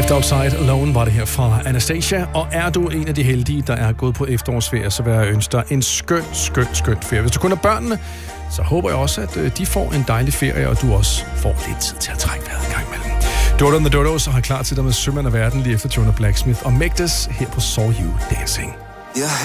Left Outside Alone var det her fra Anastasia. Og er du en af de heldige, der er gået på efterårsferie, så vil jeg ønske dig en skøn ferie. Hvis du kun er børnene, så håber jeg også, at de får en dejlig ferie, og du også får lidt tid til at trække vejret en gang imellem. Dodo and the Dodos har klar til dig med Sømand af Verden lige efter Jonah Blacksmith og Megdes her på Saw You Dancing.